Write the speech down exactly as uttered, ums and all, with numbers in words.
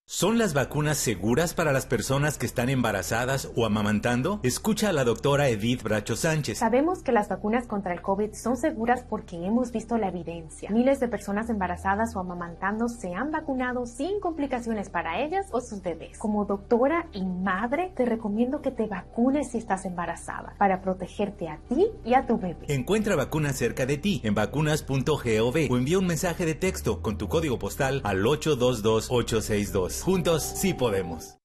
¿Son las vacunas seguras para las personas que están embarazadas o amamantando? Escucha a la doctora Edith Bracho Sánchez. Sabemos que las vacunas contra el COVID son seguras porque hemos visto la evidencia. Miles de personas embarazadas o amamantando se han vacunado sin complicaciones para ellas o sus bebés. Como doctora y madre, te recomiendo que te vacunes si estás embarazada para protegerte a ti y a tu bebé. Encuentra vacunas cerca de ti en vacunas punto gov o envía un mensaje de texto con tu código postal al ocho dos dos ocho seis dos. Juntos sí podemos.